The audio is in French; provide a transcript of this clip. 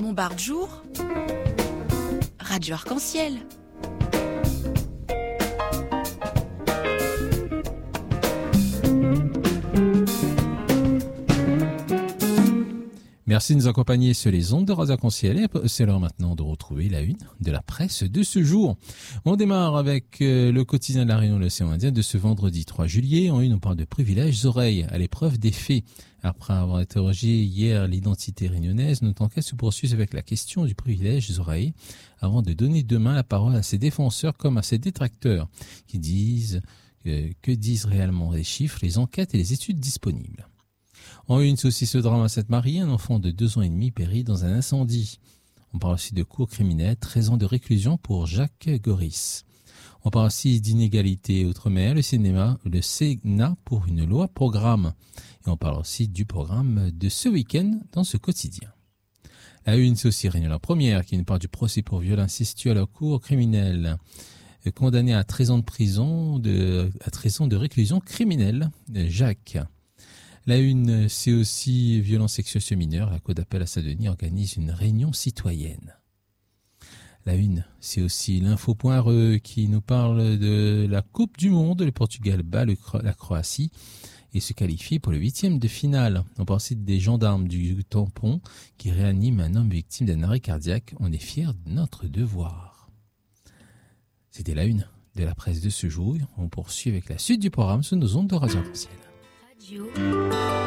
Montbard Jour, Radio Arc-en-Ciel. Merci de nous accompagner sur les ondes de Radio Arc-en-Ciel. Et c'est l'heure maintenant de retrouver la une de la presse de ce jour. On démarre avec le quotidien de la Réunion de l'Océan Indien de ce vendredi 3 juillet. En une, on parle de privilèges oreilles à l'épreuve des faits. Après avoir interrogé hier l'identité réunionnaise, notre enquête se poursuit avec la question du privilège oreilles avant de donner demain la parole à ses défenseurs comme à ses détracteurs qui disent que disent réellement les chiffres, les enquêtes et les études disponibles. En une, c'est aussi ce drame à Sainte-Marie, un enfant de 2 ans et demi périt dans un incendie. On parle aussi de cours criminels, 13 ans de réclusion pour Jacques Goris. On parle aussi d'inégalité outre-mer, le Sénat pour une loi programme. Et on parle aussi du programme de ce week-end dans ce quotidien. La une, c'est aussi Réunion la Première qui nous parle du procès pour viol incestueux à la cour criminelle. Condamné à 13 ans de prison, à 13 ans de réclusion criminelle, Jacques. La une, c'est aussi violence sexuelle sur mineurs. La Cour d'appel à Saint-Denis organise une réunion citoyenne. La une, c'est aussi l'info.re qui nous parle de la Coupe du Monde. Le Portugal bat la Croatie et se qualifie pour le 8e de finale. On parle aussi des gendarmes du tampon qui réaniment un homme victime d'un arrêt cardiaque. On est fiers de notre devoir. C'était la une de la presse de ce jour. On poursuit avec la suite du programme sur nos ondes de Radio Arc-en-Ciel.